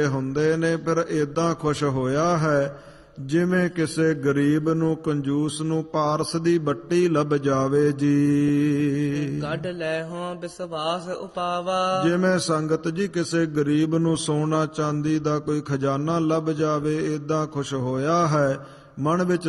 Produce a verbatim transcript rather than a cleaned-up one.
ਹੁੰਦੇ ਨੇ। ਫਿਰ ਏਦਾਂ ਖੁਸ਼ ਹੋਇਆ ਹੈ ਜਿਵੇਂ ਕਿਸੇ ਗਰੀਬ ਨੂੰ, ਕੰਜੂਸ ਨੂੰ ਪਾਰਸ ਦੀ ਬੱਟੀ ਲੱਭ ਜਾਵੇ ਜੀ। ਕੱਢ ਲੈ ਹੋਂ ਵਿਸ਼ਵਾਸ ਉਪਾਵਾ, ਜਿਵੇਂ ਸੰਗਤ ਜੀ ਕਿਸੇ ਗਰੀਬ ਨੂੰ ਸੋਨਾ ਚਾਂਦੀ ਦਾ ਕੋਈ ਖਜ਼ਾਨਾ ਲੱਭ ਜਾਵੇ, ਏਦਾਂ ਖੁਸ਼ ਹੋਇਆ ਹੈ। ਮਨ ਵਿੱਚ